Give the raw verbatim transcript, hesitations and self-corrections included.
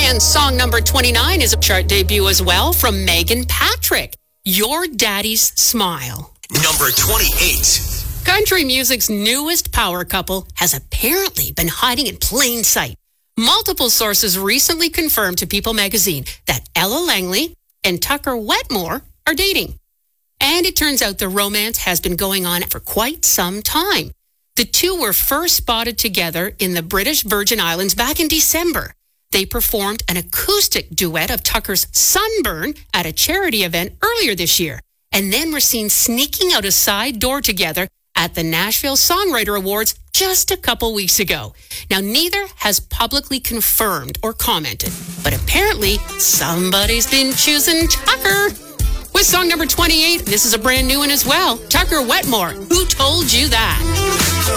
And song number twenty-nine is a chart debut as well from Megan Patrick, Your Daddy's Smile. Number twenty-eight. Country music's newest power couple has apparently been hiding in plain sight. Multiple sources recently confirmed to People magazine that Ella Langley and Tucker Wetmore are dating. And it turns out the romance has been going on for quite some time. The two were first spotted together in the British Virgin Islands back in December. They performed an acoustic duet of Tucker's Sunburn at a charity event earlier this year, and then were seen sneaking out a side door together at the Nashville Songwriter Awards just a couple weeks ago. Now, neither has publicly confirmed or commented, but apparently somebody's been choosing Tucker. With song number twenty-eight, this is a brand new one as well. Tucker Wetmore, Who Told You That?